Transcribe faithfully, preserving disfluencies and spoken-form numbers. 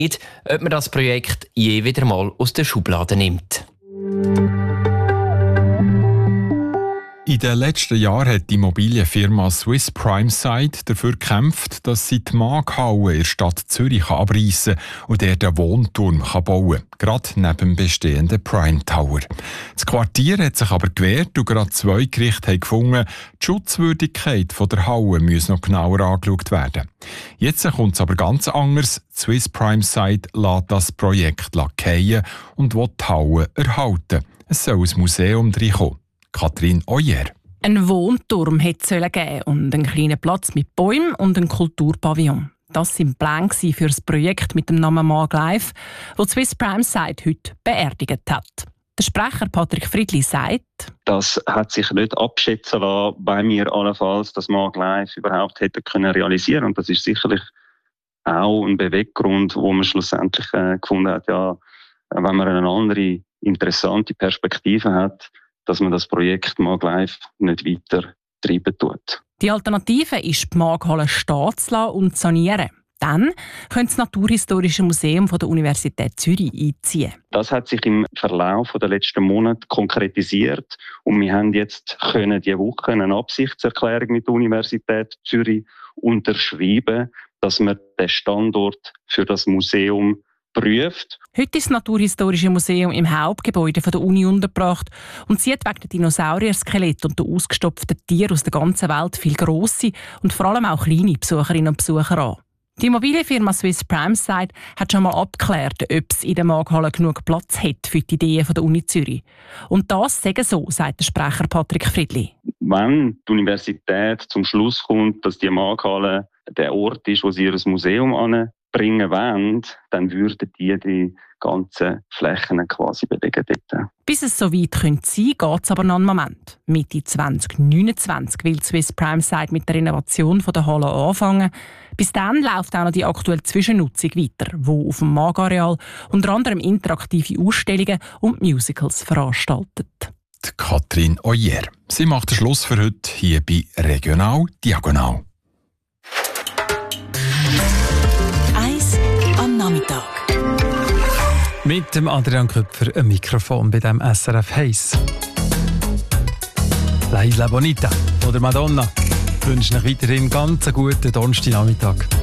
nicht, ob man das Projekt je wieder mal aus der Schublade nimmt. In den letzten Jahren hat die Immobilienfirma Swiss Prime Site dafür gekämpft, dass sie die Markthalle in der Stadt Zürich abreißen und dort einen Wohnturm bauen kann, gerade neben dem bestehenden Prime Tower. Das Quartier hat sich aber gewehrt und gerade zwei Gerichte haben gefunden, die Schutzwürdigkeit der Halle muss noch genauer angeschaut werden. Jetzt kommt es aber ganz anders. Swiss Prime Site lässt das Projekt fallen und will die Halle erhalten. Es soll ein Museum reinkommen. Katrin Oyer. Ein Wohnturm hätte es geben und einen kleinen Platz mit Bäumen und ein Kulturpavillon. Das waren Pläne für das Projekt mit dem Namen Mag Life, das Swiss Prime Site heute beerdigt hat. Der Sprecher Patrick Friedli sagt: Das hat sich nicht abschätzen lassen, bei mir allenfalls, dass Mag Life überhaupt hätte können realisieren. Und das ist sicherlich auch ein Beweggrund, wo man schlussendlich äh, gefunden hat, ja, wenn man eine andere interessante Perspektive hat, dass man das Projekt Mag Life nicht weiter treiben tut. Die Alternative ist, die Maghalle stehen zu lassen und zu sanieren. Dann könnte das Naturhistorische Museum von der Universität Zürich einziehen. Das hat sich im Verlauf der letzten Monate konkretisiert und wir haben jetzt können diese Woche eine Absichtserklärung mit der Universität Zürich unterschreiben, dass man den Standort für das Museum prüft. Heute ist das Naturhistorische Museum im Hauptgebäude der Uni untergebracht und zieht wegen der Dinosaurier-Skelette und der ausgestopften Tiere aus der ganzen Welt viel grosse und vor allem auch kleine Besucherinnen und Besucher an. Die Immobilienfirma Swiss Prime Site hat schon mal abgeklärt, ob es in der Maghalle genug Platz hat für die Ideen der Uni Zürich. Und das sagen so, sagt der Sprecher Patrick Friedli. Wenn die Universität zum Schluss kommt, dass die Maghalle der Ort ist, wo sie ihr Museum anbringen wollen, dann würden die die ganzen Flächen quasi belegen dort. Bis es so weit sein könnte, geht es aber noch einen Moment. Mitte zwanzig neunundzwanzig will Swiss Prime Site mit der Renovation der Halle anfangen. Bis dann läuft auch noch die aktuelle Zwischennutzung weiter, wo auf dem Mag-Areal unter anderem interaktive Ausstellungen und Musicals veranstaltet. Die Katrin Oyer. Sie macht den Schluss für heute hier bei Regional Diagonal. Eins am Nachmittag. Mit dem Adrian Köpfer ein Mikrofon bei dem S R F Heiss. La Isla Bonita oder Madonna wünschen euch weiterhin ganz einen guten Donnerstagnachmittag.